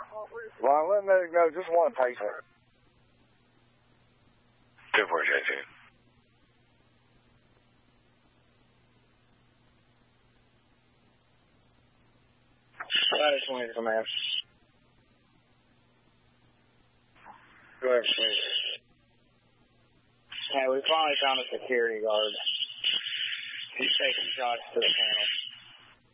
Well, let me know just one patient. 2-4 J2. That is 20, command. Go ahead, please. Hey, we finally found a security guard. He's taking shots to the panel.